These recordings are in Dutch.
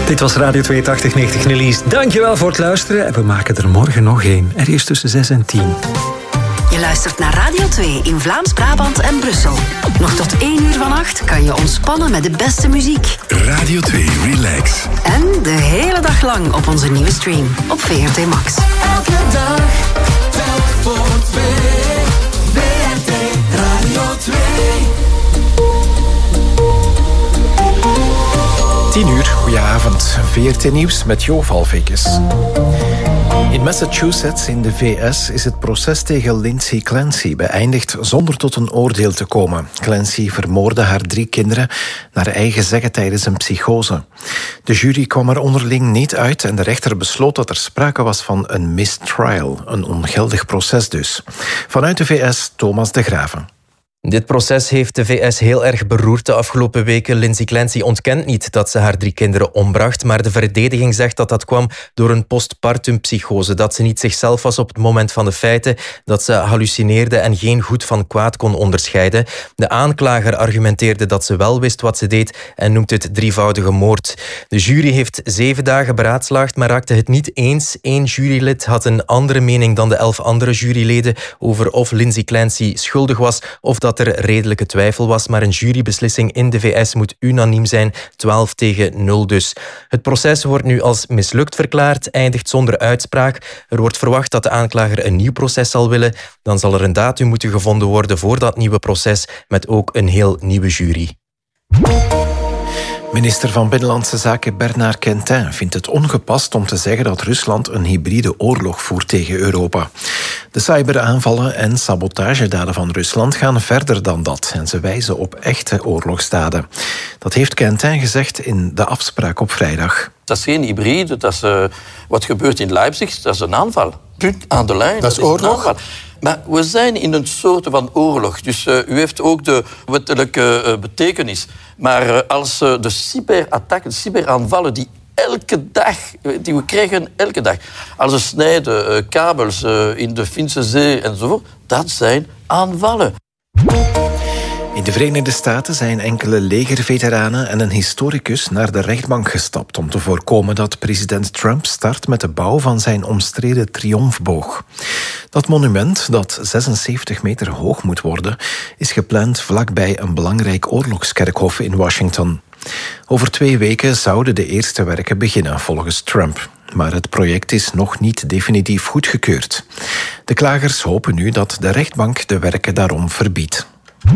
Dit was Radio 8290 Nellies. Dankjewel voor het luisteren. En we maken er morgen nog één. Ergens tussen 6 en 10. Je luistert naar Radio 2 in Vlaams-Brabant en Brussel. Nog tot 1 uur vannacht kan je ontspannen met de beste muziek. Radio 2 Relax. En de hele dag lang op onze nieuwe stream op VRT Max. Elke dag, telk voor 2. VRT Radio 2. 10 uur, goedenavond. VRT Nieuws met Jo Valvikes. In Massachusetts in de VS is het proces tegen Lindsay Clancy beëindigd zonder tot een oordeel te komen. Clancy vermoordde haar 3 kinderen naar eigen zeggen tijdens een psychose. De jury kwam er onderling niet uit en de rechter besloot dat er sprake was van een mistrial, een ongeldig proces dus. Vanuit de VS, Thomas de Graven. Dit proces heeft de VS heel erg beroerd de afgelopen weken. Lindsay Clancy ontkent niet dat ze haar 3 kinderen ombracht, maar de verdediging zegt dat dat kwam door een postpartum psychose, dat ze niet zichzelf was op het moment van de feiten, dat ze hallucineerde en geen goed van kwaad kon onderscheiden. De aanklager argumenteerde dat ze wel wist wat ze deed en noemt het 3-voudige moord. De jury heeft 7 dagen beraadslaagd, maar raakte het niet eens. 1 jurylid had een andere mening dan de 11 andere juryleden over of Lindsay Clancy schuldig was of dat er redelijke twijfel was, maar een jurybeslissing in de VS moet unaniem zijn, 12-0 dus. Het proces wordt nu als mislukt verklaard, eindigt zonder uitspraak. Er wordt verwacht dat de aanklager een nieuw proces zal willen. Dan zal er een datum moeten gevonden worden voor dat nieuwe proces, met ook een heel nieuwe jury. Minister van Binnenlandse Zaken Bernard Quentin vindt het ongepast om te zeggen dat Rusland een hybride oorlog voert tegen Europa. De cyberaanvallen en sabotagedaden van Rusland gaan verder dan dat en ze wijzen op echte oorlogsdaden. Dat heeft Quentin gezegd in de afspraak op vrijdag. Dat is geen hybride, dat is wat gebeurt in Leipzig, dat is een aanval. Punt aan de lijn. Dat is oorlog? Maar we zijn in een soort van oorlog. Dus u heeft ook de wettelijke betekenis. Maar als de cyberattacken, de cyberaanvallen die elke dag, die we krijgen elke dag, als ze snijden kabels in de Finse Zee enzovoort, dat zijn aanvallen. In de Verenigde Staten zijn enkele legerveteranen en een historicus naar de rechtbank gestapt om te voorkomen dat president Trump start met de bouw van zijn omstreden triomfboog. Dat monument, dat 76 meter hoog moet worden, is gepland vlakbij een belangrijk oorlogskerkhof in Washington. Over 2 weken zouden de eerste werken beginnen, volgens Trump. Maar het project is nog niet definitief goedgekeurd. De klagers hopen nu dat de rechtbank de werken daarom verbiedt.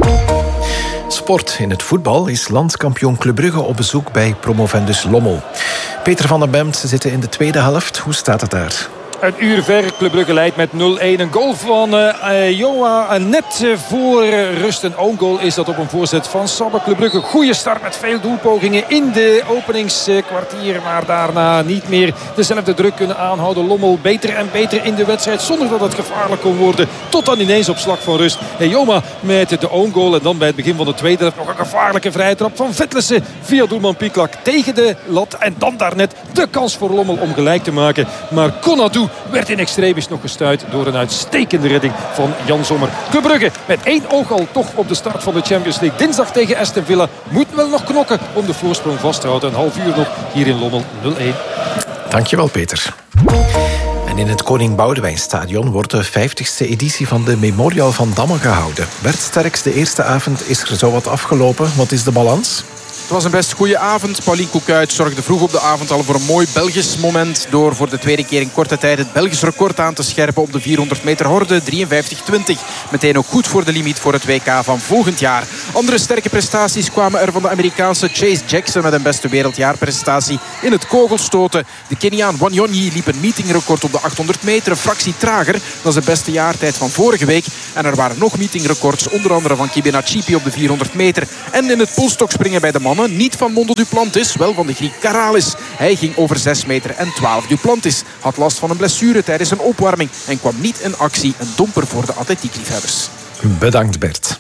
Sport. In het voetbal is landskampioen Club Brugge op bezoek bij promovendus Lommel. Peter van den Bemt zit in de tweede helft. Hoe staat het daar? Een uur ver, Club Brugge leidt met 0-1. Een goal van Joa net voor rust. Een own goal is dat op een voorzet van Sabbe. Club Brugge, goede start met veel doelpogingen in de openingskwartier. Maar daarna niet meer dezelfde druk kunnen aanhouden. Lommel beter en beter in de wedstrijd zonder dat het gevaarlijk kon worden. Tot dan ineens op slag van rust. Joma met de own goal. En dan bij het begin van de tweede helft nog een gevaarlijke vrije trap van Vetlesen via doelman Pieklak tegen de lat. En dan daarnet de kans voor Lommel om gelijk te maken. Maar Konadu werd in extremis nog gestuit door een uitstekende redding van Jan Sommer. Club Brugge met 1 oog al toch op de start van de Champions League. Dinsdag tegen Aston Villa moet wel nog knokken om de voorsprong vast te houden. Een half uur nog hier in Lommel 0-1. Dankjewel, Peter. En in het Koning Boudewijnstadion wordt de 50ste editie van de Memorial van Damme gehouden. Bert Sterks, de eerste avond is er zowat afgelopen. Wat is de balans? Het was een best goede avond. Paulien Koekuit zorgde vroeg op de avond al voor een mooi Belgisch moment door voor de tweede keer in korte tijd het Belgisch record aan te scherpen op de 400 meter horde, 53-20. Meteen ook goed voor de limiet voor het WK van volgend jaar. Andere sterke prestaties kwamen er van de Amerikaanse Chase Jackson met een beste wereldjaarprestatie in het kogelstoten. De Keniaan Wanyonyi liep een meetingrecord op de 800 meter, een fractie trager dan zijn beste jaartijd van vorige week. En er waren nog meetingrecords, onder andere van Kibena Chipi op de 400 meter. En in het polstokspringen bij de mannen niet van Mondo Duplantis, wel van de Griek Karalis. Hij ging over 6 meter en 12. Duplantis had last van een blessure tijdens een opwarming en kwam niet in actie. Een domper voor de atletiekliefhebbers. Bedankt, Bert.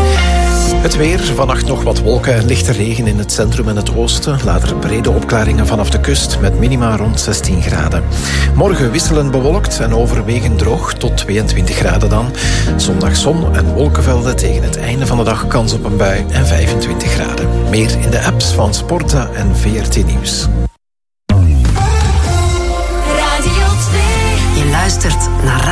Het weer, vannacht nog wat wolken en lichte regen in het centrum en het oosten. Later brede opklaringen vanaf de kust met minima rond 16 graden. Morgen wisselend bewolkt en overwegend droog tot 22 graden dan. Zondag zon en wolkenvelden, tegen het einde van de dag kans op een bui en 25 graden. Meer in de apps van Sporta en VRT Nieuws. luistert naar